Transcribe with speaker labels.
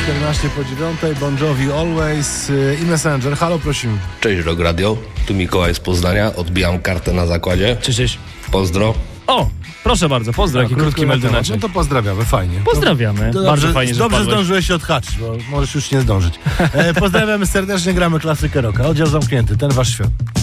Speaker 1: 9:14 Bon Jovi Always i Messenger. Halo, prosimy.
Speaker 2: Cześć Rock Radio, tu Mikołaj z Poznania, odbijam kartę na zakładzie.
Speaker 3: Cześć.
Speaker 2: Pozdro.
Speaker 3: O, proszę bardzo, pozdro, jaki krótki meldunek.
Speaker 1: No to pozdrawiamy, fajnie.
Speaker 3: Pozdrawiamy, bardzo fajnie, że
Speaker 1: dobrze
Speaker 3: wpadłeś.
Speaker 1: zdążyłeś się odhaczyć, bo możesz już nie zdążyć. Pozdrawiamy serdecznie, gramy klasykę rocka. Oddział zamknięty, ten wasz świat.